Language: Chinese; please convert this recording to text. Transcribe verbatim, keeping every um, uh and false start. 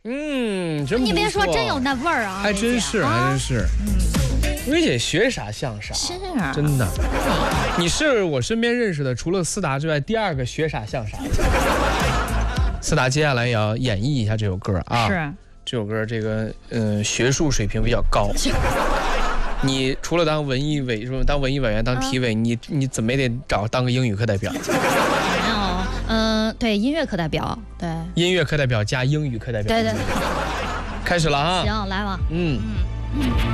嗯，真不错。 你别说，真有那味儿啊， 还真是，还真是。嗯，薇姐学啥像啥， 是啊， 真的。你是我身边认识的除了思达之外第二个学啥像啥。思达接下来也要演绎一下这首歌啊， 是这首歌这个嗯、呃、学术水平比较高。你除了当文艺委说当文艺委员当体委，啊、你你怎么也得找当个英语课代表。 没有，嗯、呃，对，音乐课代表，对， 音乐课代表加英语课代表。 对对， 开始了啊， 行，来吧， 嗯。 嗯。